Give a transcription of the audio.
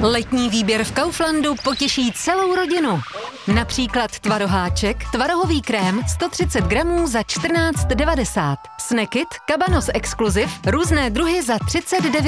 Letní výběr v Kauflandu potěší celou rodinu. Například tvaroháček, tvarohový krém 130 gramů za 14,90. Snackit, Cabanos Exclusive, různé druhy za 39